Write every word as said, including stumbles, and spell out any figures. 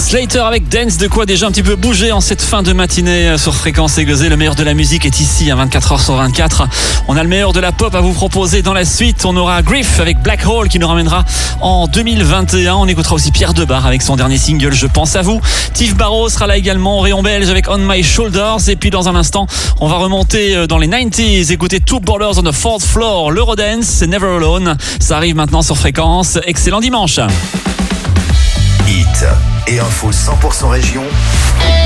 Slater avec Dance, de quoi déjà un petit peu bouger en cette fin de matinée sur Fréquence Aiguisée. Le meilleur de la musique est ici à vingt-quatre heures sur vingt-quatre. On a le meilleur de la pop à vous proposer dans la suite. On aura Griff avec Black Hole qui nous ramènera en deux mille vingt et un. On écoutera aussi Pierre Debar avec son dernier single Je pense à vous. Tiff Barrow sera là également, Rayon Belge avec On My Shoulders. Et puis dans un instant, on va remonter dans les quatre-vingt-dix, écouter Two Borders on the Fourth Floor, l'Eurodance, c'est Never Alone. Ça arrive maintenant sur Fréquence. Excellent dimanche. Hit et info cent pour cent région.